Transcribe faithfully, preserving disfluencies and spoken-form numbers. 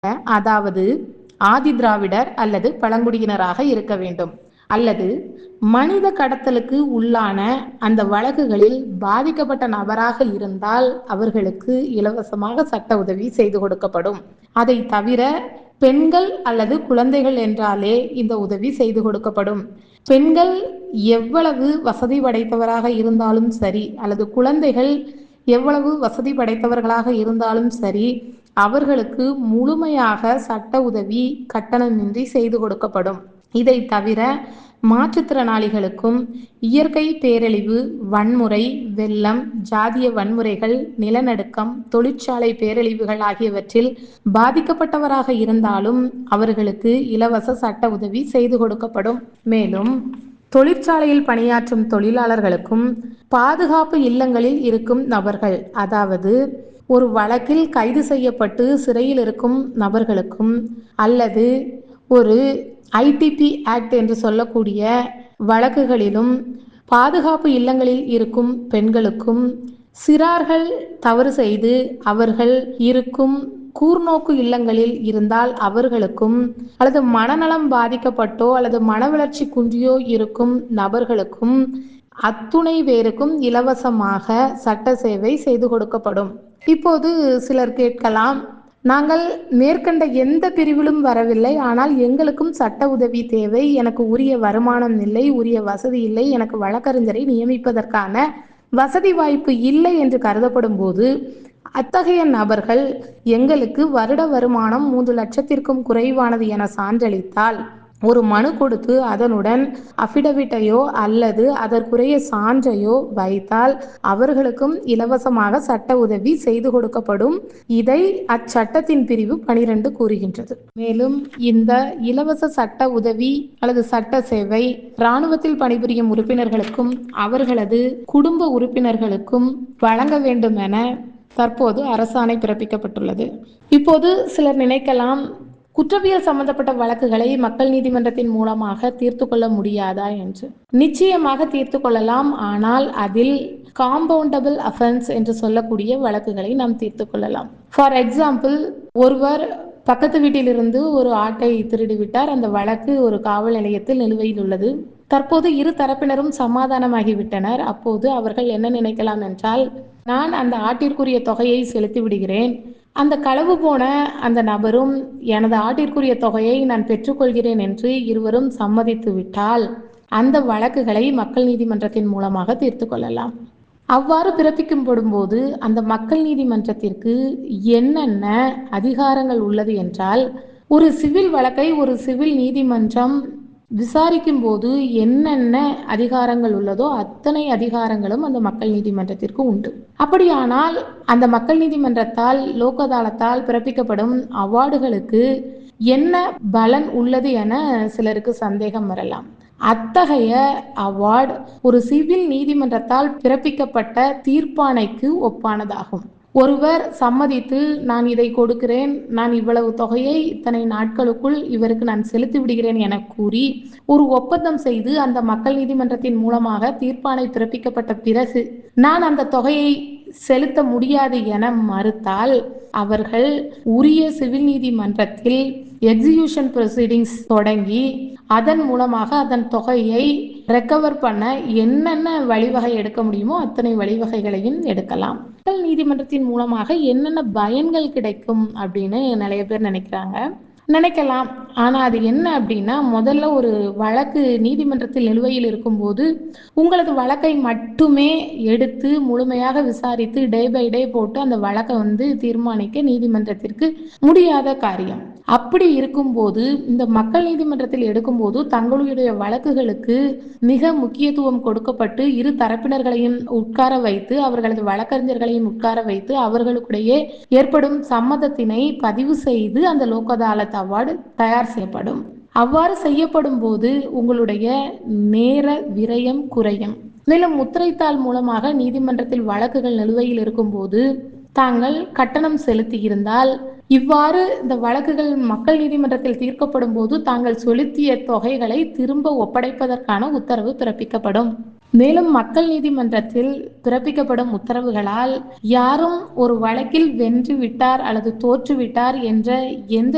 அதாவது ஆதி திராவிடர் அல்லது பழங்குடியினராக இருக்க வேண்டும், அல்லது மனித கடத்தலுக்கு உள்ளான அந்த வழக்குகளில் பாதிக்கப்பட்ட நபராக இருந்தால் அவர்களுக்கு இலவசமாக சட்ட உதவி செய்து கொடுக்கப்படும். அதை தவிர பெண்கள் அல்லது குழந்தைகள் என்றாலே இந்த உதவி செய்து கொடுக்கப்படும். பெண்கள் எவ்வளவு வசதி படைத்தவராக இருந்தாலும் சரி, அல்லது குழந்தைகள் எவ்வளவு வசதி படைத்தவர்களாக இருந்தாலும் சரி, அவர்களுக்கு முழுமையாக சட்ட உதவி கட்டணமின்றி செய்து கொடுக்கப்படும். இதை தவிர மாற்றுத்திறனாளிகளுக்கும் இயற்கை பேரழிவு, வன்முறை, வெள்ளம், ஜாதிய வன்முறைகள், நிலநடுக்கம், தொழிற்சாலை பேரழிவுகள் ஆகியவற்றில் பாதிக்கப்பட்டவராக இருந்தாலும் அவர்களுக்கு இலவச சட்ட உதவி செய்து கொடுக்கப்படும். மேலும் தொழிற்சாலையில் பணியாற்றும் தொழிலாளர்களுக்கும், பாதுகாப்பு இல்லங்களில் இருக்கும் நபர்கள், அதாவது ஒரு வழக்கில் கைது செய்யப்பட்டு சிறையில் இருக்கும் நபர்களுக்கும், அல்லது ஒரு ஐடிபி ஆக்ட் என்று சொல்லக்கூடிய வழக்குகளிலும் பாதுகாப்பு இல்லங்களில் இருக்கும் பெண்களுக்கும், சிறார்கள் தவறு செய்து அவர்கள் இருக்கும் கூர்நோக்கு இல்லங்களில் இருந்தால் அவர்களுக்கும், அல்லது மனநலம் பாதிக்கப்பட்டோ அல்லது மனவளர்ச்சி குன்றியோ இருக்கும் நபர்களுக்கும், அத்துணை பேருக்கும் இலவசமாக சட்ட சேவை செய்து கொடுக்கப்படும். இப்போது சிலர் கேட்கலாம், நாங்கள் மேற்கண்ட எந்த பிரிவிலும் வரவில்லை, ஆனால் எங்களுக்கும் சட்ட உதவி தேவை, எனக்கு உரிய வருமானம் இல்லை, உரிய வசதி இல்லை, எனக்கு வழக்கறிஞரை நியமிப்பதற்கான வசதி வாய்ப்பு இல்லை என்று கருதப்படும் போது அத்தகைய நபர்கள் எங்களுக்கு வருட வருமானம் மூன்று லட்சத்திற்கும் குறைவானது என சான்றளித்தால் ஒரு மனு கொடுத்து அதனுடன் அஃபிடவிட்டையோ அல்லது அதற்குரிய சான்றையோ வைத்தால் அவர்களுக்கும் இலவசமாக சட்ட உதவி செய்து கொடுக்கப்படும். இதை அச்சட்டத்தின் பிரிவு பனிரெண்டு கூறுகின்றது. மேலும் இந்த இலவச சட்ட உதவி அல்லது சட்ட சேவை இராணுவத்தில் பணிபுரியும் உறுப்பினர்களுக்கும் அவர்களது குடும்ப உறுப்பினர்களுக்கும் வழங்க வேண்டும் என தற்போது அரசாணை பிறப்பிக்கப்பட்டுள்ளது. இப்போது சிலர் நினைக்கலாம், குற்றவியல் சம்பந்தப்பட்ட வழக்குகளை மக்கள் நீதிமன்றத்தின் மூலமாக தீர்த்து கொள்ள முடியாதா என்று. நிச்சயமாக தீர்த்து கொள்ளலாம், ஆனால் அதில் காம்பவுண்டபிள் அஃபென்ஸ் என்று சொல்லக்கூடிய வழக்குகளை நாம் தீர்த்து கொள்ளலாம். ஃபார் எக்ஸாம்பிள், ஒருவர் பக்கத்து வீட்டிலிருந்து ஒரு ஆட்டை திருடிவிட்டார். அந்த வழக்கு ஒரு காவல் நிலையத்தில் நிலுவையில் உள்ளது. தற்போது இரு தரப்பினரும் சமாதானமாகிவிட்டனர். அப்போது அவர்கள் என்ன நினைக்கலாம் என்றால், நான் அந்த ஆட்டிற்குரிய தொகையை செலுத்தி விடுகிறேன், அந்த களவு போன அந்த நபரும் எனது ஆட்டிற்குரிய தொகையை நான் பெற்றுக்கொள்கிறேன் என்று இருவரும் சம்மதித்து விட்டால் அந்த வழக்குகளை மக்கள் நீதிமன்றத்தின் மூலமாக தீர்த்து கொள்ளலாம். அவ்வாறு பிறப்பிக்கப்படும் போது அந்த மக்கள் நீதிமன்றத்திற்கு என்னென்ன அதிகாரங்கள் உள்ளது என்றால், ஒரு சிவில் வழக்கை ஒரு சிவில் நீதிமன்றம் விசாரிக்கும் போது என்னென்ன அதிகாரங்கள் உள்ளதோ அத்தனை அதிகாரங்களும் அந்த மக்கள் நீதிமன்றத்திற்கு உண்டு. அப்படியானால் அந்த மக்கள் நீதிமன்றத்தால் லோக் அதாலத்தால் பிறப்பிக்கப்படும் அவார்டுகளுக்கு என்ன பலன் உள்ளது என சிலருக்கு சந்தேகம் வரலாம். அத்தகைய அவார்டு ஒரு சிவில் நீதிமன்றத்தால் பிறப்பிக்கப்பட்ட தீர்ப்பாணைக்கு ஒப்பானதாகும். ஒருவர் சம்மதித்து நான் இதை கொடுக்கிறேன், நான் இவ்வளவு தொகையை இத்தனை நாட்களுக்குள் இவருக்கு நான் செலுத்தி விடுகிறேன் என கூறி ஒரு ஒப்பந்தம் செய்து அந்த மக்கள் நீதிமன்றத்தின் மூலமாக தீர்ப்பாணை பிறப்பிக்கப்பட்ட பிறகு நான் அந்த தொகையை செலுத்த முடியாது என மறுத்தால் அவர்கள் உரிய சிவில் நீதிமன்றத்தில் எக்ஸிகியூஷன் ப்ரொசீடிங்ஸ் தொடங்கி அதன் மூலமாக அதன் தொகையை ரெக்கவர் பண்ண என்னென்ன வழிவகை எடுக்க முடியுமோ அத்தனை வழிவகைகளையும் எடுக்கலாம். மக்கள் நீதிமன்றத்தின் மூலமாக என்னென்ன பயன்கள் கிடைக்கும் அப்படின்னு நிறைய பேர் நினைக்கிறாங்க, நினைக்கலாம். ஆனால் அது என்ன அப்படின்னா, முதல்ல ஒரு வழக்கு நீதிமன்றத்தில் நிலுவையில் இருக்கும்போது உங்களது வழக்கை மட்டுமே எடுத்து முழுமையாக விசாரித்து டே பை டே போட்டு அந்த வழக்கை வந்து தீர்மானிக்க நீதிமன்றத்திற்கு முடியாத காரியம். அப்படி இருக்கும்போது இந்த மக்கள் நீதிமன்றத்தில் எடுக்கும்போது தங்களுடைய வழக்குகளுக்கு மிக முக்கியத்துவம் கொடுக்கப்பட்டு இரு தரப்பினர்களையும் உட்கார வைத்து அவர்களது வழக்கறிஞர்களையும் உட்கார வைத்து அவர்களுக்கிடையே ஏற்படும் சம்மதத்தினை பதிவு செய்து அந்த லோக் அதாலத் அவார்டு தயார் செய்யப்படும். அவ்வாறு செய்யப்படும் போது உங்களுடைய நேர விரயம் குறையும். மேலும் முத்திரைத்தாள் மூலமாக நீதிமன்றத்தில் வழக்குகள் நிலுவையில் இருக்கும்போது தாங்கள் கட்டணம் செலுத்தி இருந்தால் இவ்வாறு இந்த வழக்குகள் மக்கள் நீதிமன்றத்தில் தீர்க்கப்படும் போது தாங்கள் செலுத்திய தொகைகளை திரும்ப ஒப்படைப்பதற்கான உத்தரவு பிறப்பிக்கப்படும். மேலும் மக்கள் நீதிமன்றத்தில் பிறப்பிக்கப்படும் உத்தரவுகளால் யாரும் ஒரு வழக்கில் வென்று விட்டார் அல்லது தோற்று விட்டார் என்ற எந்த